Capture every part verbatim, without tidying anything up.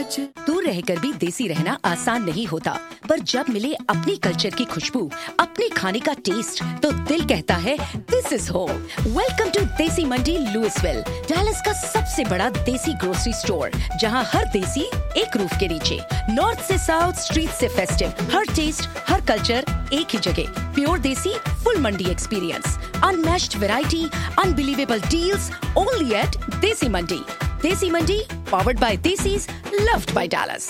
कुछ। दूर रहकर भी देसी रहना आसान नहीं होता, पर जब मिले अपनी कल्चर की खुशबू, अपने खाने का टेस्ट, तो दिल कहता है this is home. Welcome to देसी मंडी लुइसविल, डैलस का सबसे बड़ा देसी ग्रोसरी स्टोर, जहां हर देसी एक रूफ के नीचे। नॉर्थ से साउथ, स्ट्रीट से फेस्टिव, हर टेस्ट, हर कल्चर एक ही जगह। प्योर देसी, फुल मंडी experience, unmatched variety, unbelievable deals, only eight देसी मंडी। देसी मंडी, powered by Desi's, loved by Dallas.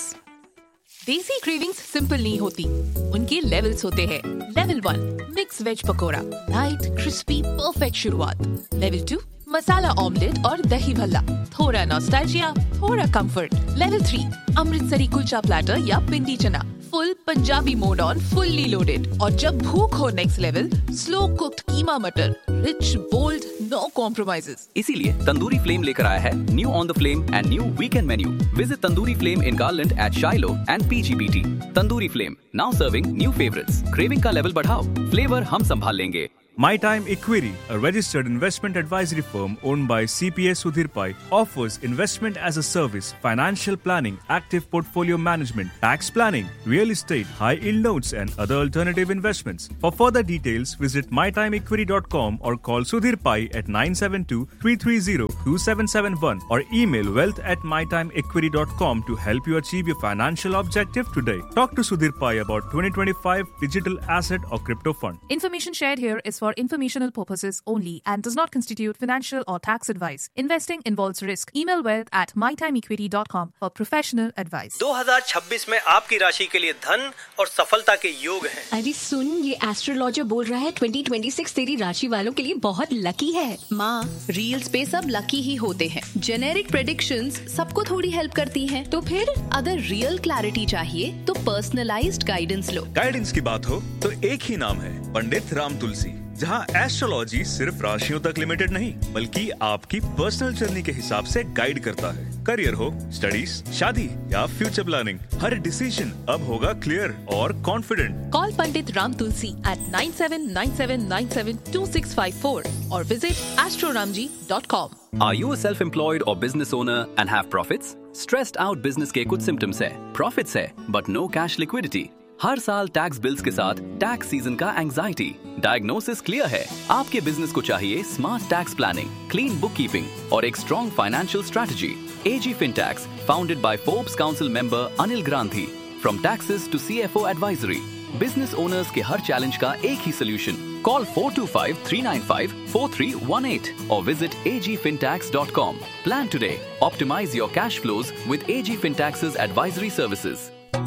देसी क्रेविंग्स सिंपल नहीं होती, उनके लेवल्स होते हैं। Level one, mix veg pakora, light crispy perfect शुरुआत। लेवल टू, मसाला ऑमलेट और दही भल्ला, थोड़ा नॉस्टैल्जिया, थोड़ा comfort. Level three, Amritsari kulcha platter या पिंडी चना, full Punjabi mode on, fully loaded. और जब भूख हो नेक्स्ट लेवल, स्लो कुक्ड कीमा मटर, रिच बोल्ड, नो कॉम्प्रोमाइजेस। इसीलिए तंदूरी फ्लेम लेकर आया है new on the flame and new weekend menu. Visit tandoori flame in garland eight शाइलो and पीजीबीटी। Tandoori flame, now serving new favourites. Craving का लेवल बढ़ाओ, फ्लेवर हम संभाल लेंगे। My Time Equity, a registered investment advisory firm owned by C P A Sudhir Pai, offers investment as a service, financial planning, active portfolio management, tax planning, real estate, high-yield notes and other alternative investments. For further details, visit my time equity dot com or call Sudhir Pai at nine seven two, three three zero, two seven seven one or email wealth at my time equity dot com to help you achieve your financial objective today. Talk to Sudhir Pai about twenty twenty-five digital asset or crypto fund. Information shared here is for informational purposes only and does not constitute financial or tax advice. Investing involves risk. Email wealth at my time equity dot com for professional advice. दो हज़ार छब्बीस में आपकी राशि के लिए धन और सफलता के योग हैं। अरे सुन, ये एस्ट्रोलॉजर बोल रहा है ट्वेंटी ट्वेंटी सिक्स तेरी राशि वालों के लिए बहुत लकी है। माँ, रील्स पे सब लकी ही होते हैं। जेनेरिक प्रेडिक्शंस सबको थोड़ी हेल्प करती हैं। तो फिर अगर रियल क्लैरिटी चाहिए तो पर्सनलाइज्ड गाइडेंस लो। गाइडेंस की बात हो तो एक ही नाम है, पंडित राम तुलसी, जहां एस्ट्रोलॉजी सिर्फ राशियों तक लिमिटेड नहीं, बल्कि आपकी पर्सनल जर्नी के हिसाब से गाइड करता है। करियर हो, स्टडीज, शादी या फ्यूचर प्लानिंग, हर डिसीजन अब होगा क्लियर और confident. Call Pandit Ram Tulsi at nine seven nine seven nine seven two six five four or visit astroramji dot com. Are you a self-employed or business owner and have profits? Stressed out business के कुछ symptoms है, profits है, but no cash liquidity. हर साल tax bills के साथ tax season का anxiety. Diagnosis clear है, आपके बिजनेस को चाहिए smart tax planning, clean book keeping और एक strong financial strategy. AG फिनटैक्स, founded by Forbes council member Anil ग्रांथी। From taxes to CFO advisory, business owners के हर चैलेंज का एक ही solution. Call four two five three nine five four three one eight or visit a g fintax dot com. Plan today. Optimize your cash flows with A G Fintax's advisory services.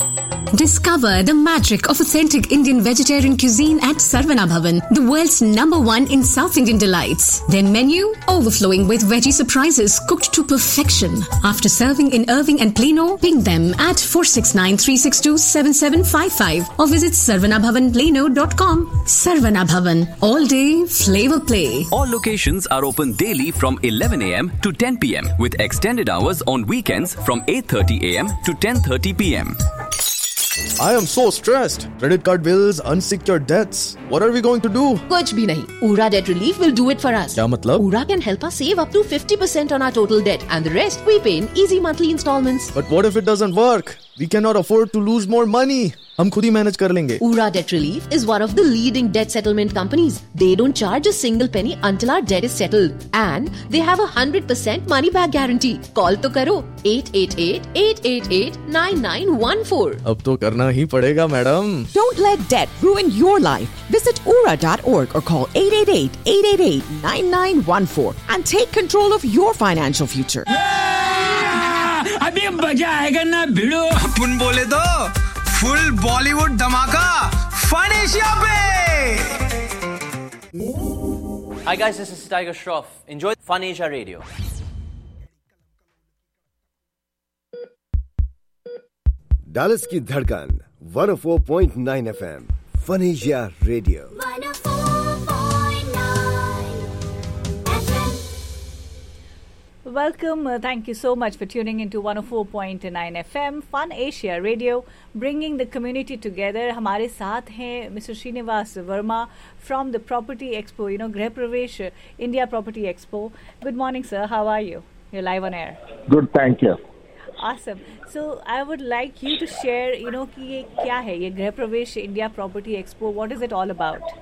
Discover the magic of authentic Indian vegetarian cuisine at Sarvana Bhavan, the world's number one in South Indian delights. Their menu overflowing with veggie surprises cooked to perfection. After serving in Irving and Plano, ping them at four six nine three six two seven seven five five or visit sarvana bhavan plano dot com. Sarvana Bhavan, all day flavor play. All locations are open daily from eleven a m to ten p m with extended hours on weekends from eight thirty a m to ten thirty p m I am so stressed. Credit card bills, unsecured debts. What are we going to do? कुछ भी नहीं. Ura Debt Relief will do it for us. क्या मतलब? Ura can help us save up to fifty percent on our total debt and the rest we pay in easy monthly installments. But what if it doesn't work? We cannot afford to lose more money. हम खुद ही manage कर लेंगे। Ura Debt Relief is one of the leading debt settlement companies. They don't charge a single penny until our debt is settled. And they have a one hundred percent money back guarantee. Call तो करो eight eight eight eight eight eight nine nine one four. अब तो करना ही पड़ेगा madam. Don't let debt ruin your life. Visit ura dot org or call eight eight eight eight eight eight nine nine one four and take control of your financial future. अभी मजा आएगा ना भिड़ो। अपन बोले तो फुल बॉलीवुड धमाका fun Asia पे। Hi guys, this is Tiger Shroff. Enjoy Fun Asia Radio. Dallas की धड़कन one oh four point nine F M Fun Asia Radio. one oh four point nine F M. Welcome. Uh, thank you so much for tuning into one oh four point nine F M Fun Asia Radio, bringing the community together. हमारे साथ हैं mister Srinivas Verma from the Property Expo, you know, Greh Pravesh India Property Expo. Good morning, sir. How are you? You're live on air. Good, thank you. Awesome. So I would like you to share, you know, कि ये क्या है ये गृह प्रवेश India Property Expo? What is it all about?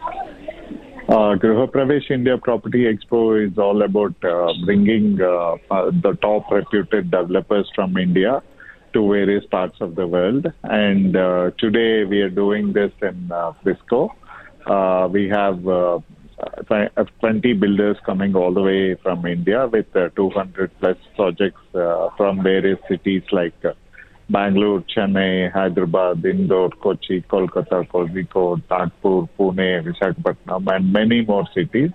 Uh, Griha Pravesh India Property Expo is all about uh, bringing uh, uh, the top reputed developers from India to various parts of the world. And uh, today we are doing this in uh, Frisco. Uh, we have uh, twenty builders coming all the way from India with uh, two hundred plus projects uh, from various cities like uh, Bangalore, Chennai, Hyderabad, Indore, Kochi, Kolkata, Kozhikode, Nagpur, Pune, Visakhapatnam, and many more cities.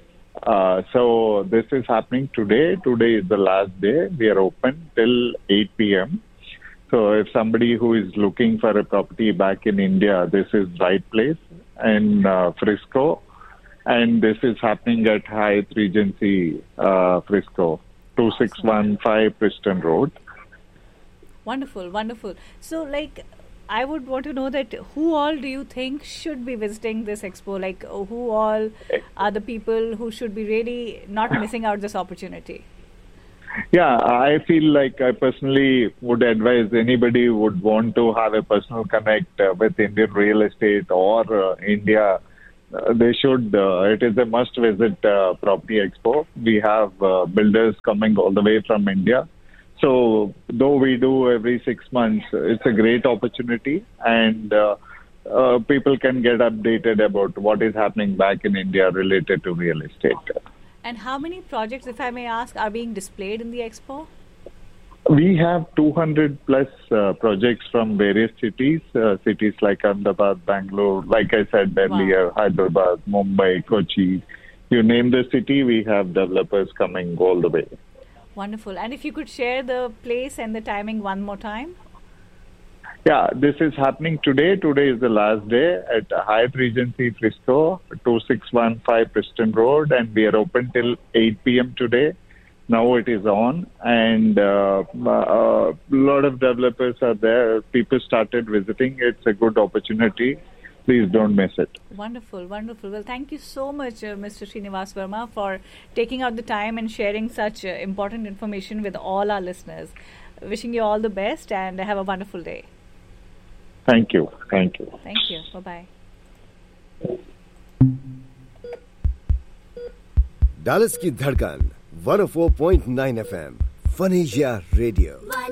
Uh, so this is happening today. Today is the last day. We are open till eight p.m. So if somebody who is looking for a property back in India, this is right place in uh, Frisco. And this is happening at Hyatt Regency, uh, Frisco, two six one five Preston Road. Wonderful, wonderful. So, like, I would want to know that who all do you think should be visiting this expo? Like, uh, who all are the people who should be really not missing out this opportunity? Yeah, I feel like I personally would advise anybody who would want to have a personal connect uh, with Indian real estate or uh, India. Uh, they should, uh, it is a must visit uh, property expo. We have uh, builders coming all the way from India. So though we do every six months, it's a great opportunity and uh, uh, people can get updated about what is happening back in India related to real estate. And how many projects, if I may ask, are being displayed in the expo? We have two hundred plus uh, projects from various cities, uh, cities like Ahmedabad, Bangalore, like I said earlier, wow. Hyderabad, Mumbai, Kochi. You name the city, we have developers coming all the way. Wonderful. And if you could share the place and the timing one more time? Yeah, this is happening today. Today is the last day at Hyatt Regency Frisco, two six one five Preston Road, and we are open till eight p.m. today. Now it is on, and uh, a lot of developers are there. People started visiting. It's a good opportunity. Please don't miss it. Wonderful, wonderful. Well, thank you so much, uh, Mister Srinivas Verma, for taking out the time and sharing such uh, important information with all our listeners. Wishing you all the best and have a wonderful day. Thank you. Thank you. Thank you. Bye-bye. Dallas की धड़कन one oh four point nine F M, Fun Asia Radio.